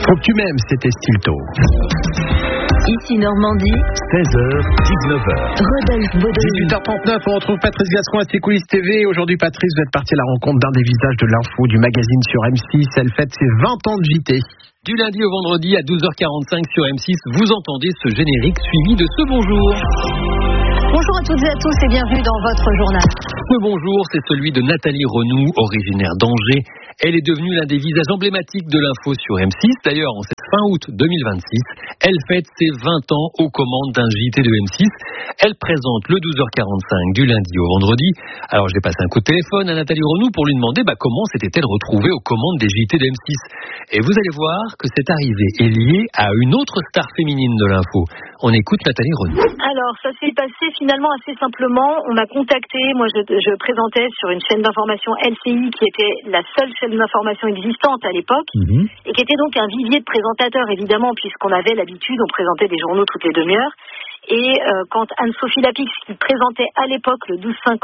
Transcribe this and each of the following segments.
Faut que tu m'aimes, c'était Stilto. Ici Normandie, 16h, 19h. Rodolphe Baudry. 18h39, on retrouve Patrice Gascon à ses coulisses TV. Aujourd'hui, Patrice, vous êtes parti à la rencontre d'un des visages de l'info du magazine sur M6. Elle fête ses 20 ans de JT. Du lundi au vendredi à 12h45 sur M6, vous entendez ce générique suivi de ce bonjour. Bonjour à toutes et à tous et bienvenue dans votre journal. Ce bonjour, c'est celui de Nathalie Renou, originaire d'Angers. Elle est devenue l'un des visages emblématiques de l'info sur M6. D'ailleurs, en cette fin août 2026, elle fête ses 20 ans aux commandes d'un JT de M6. Elle présente le 12h45 du lundi au vendredi. Alors, j'ai passé un coup de téléphone à Nathalie Renou pour lui demander comment s'était-elle retrouvée aux commandes des JT de M6. Et vous allez voir que cette arrivée est liée à une autre star féminine de l'info. On écoute Nathalie Renou. Alors, ça s'est passé finalement assez simplement. On m'a contacté. Moi, je présentais sur une chaîne d'information LCI qui était la seule chaîne d'information existante à l'époque et qui était donc un vivier de présentateurs, évidemment, puisqu'on avait l'habitude, on présentait des journaux toutes les demi-heures. Et quand Anne-Sophie Lapix, qui présentait à l'époque le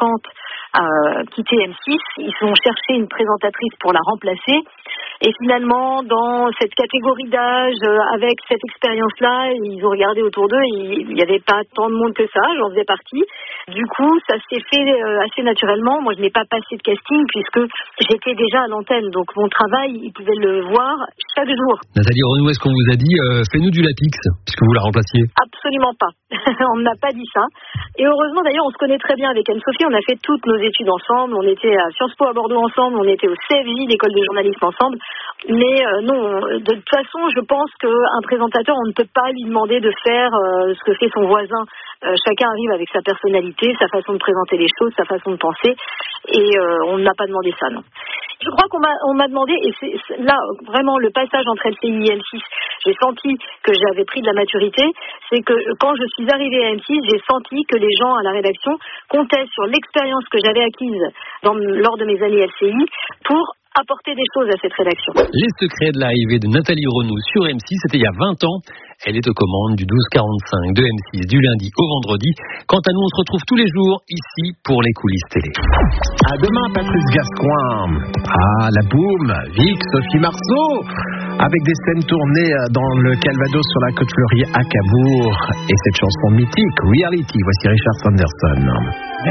12-50, quittait M6, ils ont cherché une présentatrice pour la remplacer. Et finalement, dans cette catégorie d'âge, avec cette expérience-là, ils ont regardé autour d'eux et il n'y avait pas tant de monde que ça, j'en faisais partie. Du coup, ça s'est fait assez naturellement. Moi, je n'ai pas passé de casting puisque j'étais déjà à l'antenne. Donc, mon travail, ils pouvaient le voir chaque jour. Nathalie Renou, est-ce qu'on vous a dit fais-nous du Lapix, puisque vous la remplaciez? Absolument pas. On n'a pas dit ça. Et heureusement, d'ailleurs, on se connaît très bien avec Anne-Sophie. On a fait toutes nos études ensemble. On était à Sciences Po à Bordeaux ensemble. On était au CFJ, l'école de journalisme ensemble. Mais non, de toute façon, je pense qu'un présentateur, on ne peut pas lui demander de faire ce que fait son voisin. Chacun arrive avec sa personnalité, sa façon de présenter les choses, sa façon de penser. Et on n'a pas demandé ça, non. Je crois qu'on m'a demandé, et c'est là vraiment le passage entre LCI et M6, j'ai senti que j'avais pris de la maturité, c'est que quand je suis arrivée à M6, j'ai senti que les gens à la rédaction comptaient sur l'expérience que j'avais acquise lors de mes années LCI pour apporter des choses à cette rédaction. Les secrets de l'arrivée de Nathalie Renou sur M6, c'était il y a 20 ans. Elle est aux commandes du 12-45 de M6 du lundi au vendredi. Quant à nous, on se retrouve tous les jours ici pour les coulisses télé. À demain, Patrice Gascoin. Ah, la boum, Vic, Sophie Marceau, avec des scènes tournées dans le Calvados sur la côte fleurie à Cabourg. Et cette chanson mythique, Reality, voici Richard Sanderson.